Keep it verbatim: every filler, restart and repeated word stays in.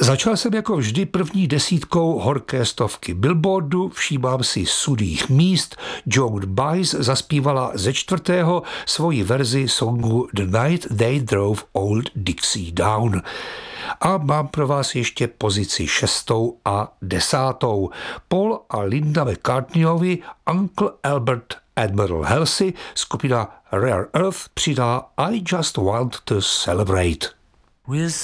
Začal jsem jako vždy první desítkou horké stovky Billboardu, všímám si sudých míst. Joan Baez zaspívala ze čtvrtého svoji verzi songu The Night They Drove Old Dixie Down. A mám pro vás ještě pozici šestou a desátou. Paul a Linda McCartneyovi Uncle Albert Admiral Halsey skupina Rare Earth přidá I Just Want to Celebrate.